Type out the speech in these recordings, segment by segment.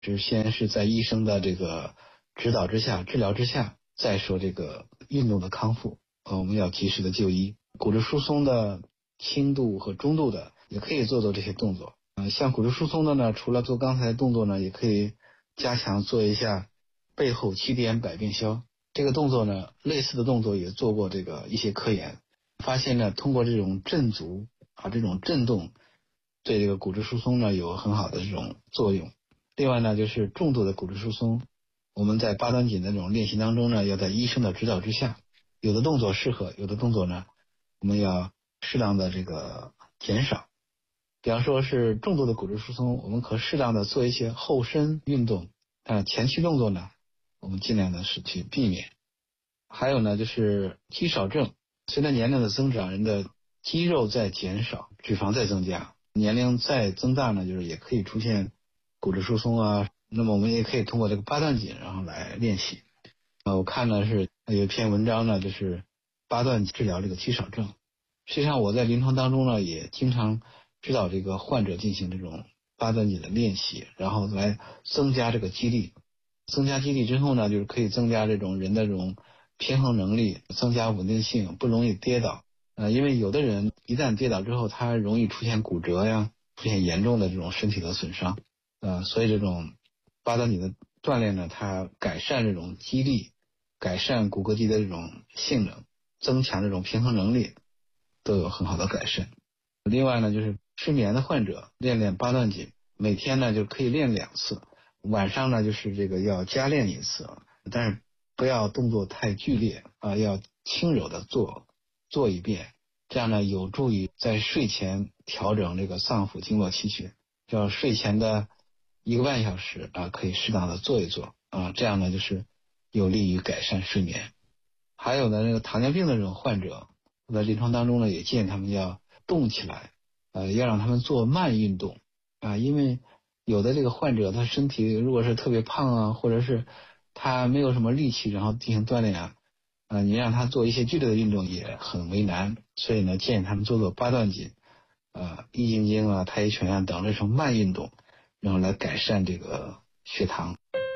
先是在医生的这个指导之下、治疗之下，再说这个运动的康复，我们要及时的就医。骨质疏松的轻度和中度的也可以做这些动作。像骨质疏松的呢，除了做刚才的动作呢，也可以加强做一下背后七点百病消。这个动作呢，类似的动作也做过这个一些科研，发现呢，通过这种振足这种震动，对这个骨质疏松呢有很好的这种作用。另外呢，就是重度的骨质疏松，我们在八段锦的这种练习当中呢，要在医生的指导之下，有的动作适合，有的动作呢，我们要适当的这个减少。比方说是重度的骨质疏松，我们可适当的做一些后伸运动，但前期动作呢，我们尽量的是去避免。还有呢，就是肌少症，随着年龄的增长，人的肌肉在减少，脂肪在增加，年龄再增大呢，就是也可以出现骨质疏松啊。那么我们也可以通过这个八段锦然后来练习。我看呢是有一篇文章呢，就是八段治疗这个肌少症。实际上我在临床当中呢，也经常指导这个患者进行这种八段锦的练习，然后来增加这个肌力。增加肌力之后呢，就是可以增加这种人的这种平衡能力，增加稳定性，不容易跌倒。因为有的人一旦跌倒之后，他容易出现骨折呀，出现严重的这种身体的损伤。所以这种八段锦的锻炼呢，它改善这种肌力，改善骨骼肌的这种性能，增强这种平衡能力，都有很好的改善。另外呢，就是失眠的患者练练八段锦，每天呢就可以练2次，晚上呢就是这个要加练1次，但是不要动作太剧烈要轻柔的做一遍，这样呢有助于在睡前调整这个脏腑经络气血。叫睡前的1个半小时可以适当的做一做这样呢就是有利于改善睡眠。还有呢，那个糖尿病的这种患者，我在临床当中呢也建议他们要动起来，要让他们做慢运动因为有的这个患者他身体如果是特别胖或者是他没有什么力气，然后进行锻炼你让他做一些剧烈的运动也很为难，所以呢建议他们做八段锦易筋经太极拳等这种慢运动，然后来改善这个血糖。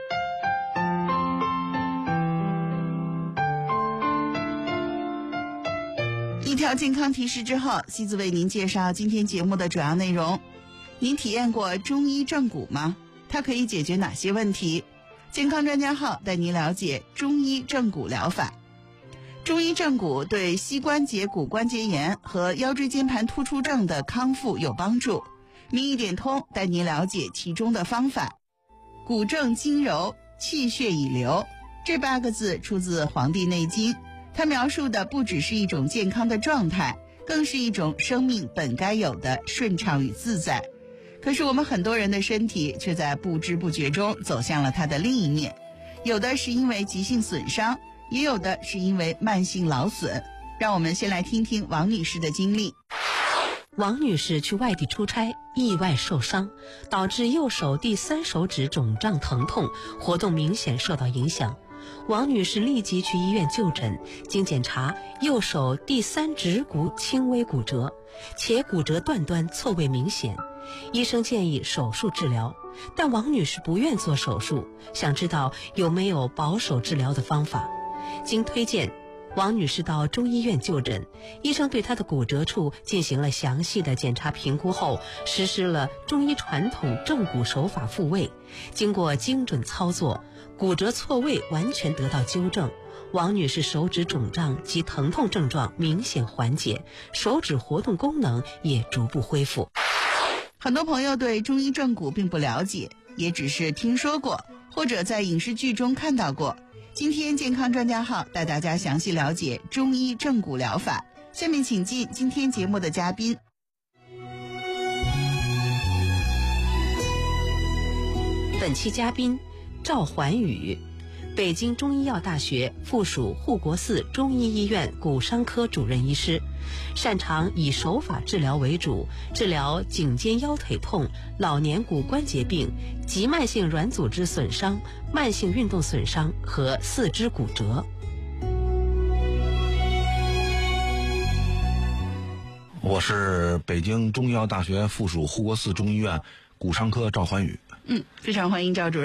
一条健康提示之后，西子为您介绍今天节目的主要内容。您体验过中医正骨吗？它可以解决哪些问题？健康专家号带您了解中医正骨疗法。中医正骨对膝关节骨关节炎和腰椎间盘突出症的康复有帮助。名医点通带您了解其中的方法。骨正筋柔，气血已流，这8个字出自《黄帝内经》，它描述的不只是一种健康的状态，更是一种生命本该有的顺畅与自在。可是我们很多人的身体却在不知不觉中走向了它的另一面，有的是因为急性损伤，也有的是因为慢性劳损。让我们先来听听王女士的经历。 王女士去外地出差，意外受伤，导致右手第3手指肿胀疼痛，活动明显受到影响。王女士立即去医院就诊，经检查，右手第3指骨轻微骨折，且骨折断端错位明显。医生建议手术治疗，但王女士不愿做手术，想知道有没有保守治疗的方法。经推荐，王女士到中医院就诊，医生对她的骨折处进行了详细的检查评估后，实施了中医传统正骨手法复位。经过精准操作，骨折错位完全得到纠正，王女士手指肿胀及疼痛症状明显缓解，手指活动功能也逐步恢复。 很多朋友对中医正骨并不了解，也只是听说过，或者在影视剧中看到过。今天健康专家号带大家详细了解中医正骨疗法。下面请进今天节目的嘉宾。 本期嘉宾赵环宇，北京中医药大学附属护国寺中医医院骨伤科主任医师，擅长以手法治疗为主，治疗颈肩腰腿痛、老年骨关节病、急慢性软组织损伤、慢性运动损伤和四肢骨折。 我是北京中医药大学附属护国寺中医院骨伤科赵环宇。 非常欢迎赵主任。